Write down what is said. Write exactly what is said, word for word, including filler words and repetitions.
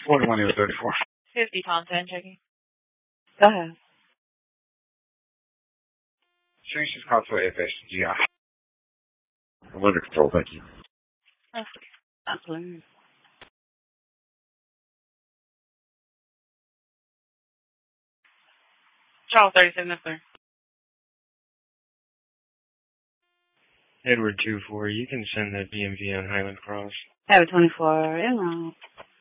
forty-one is thirty-four. fifty, content checking. Go ahead. Change this call to F S G I. I'm under control, thank you. Okay. Absolutely. Charles thirty-seven, that's there. Edward two four, you can send the B M V on Highland Cross. Have a twenty-four en route.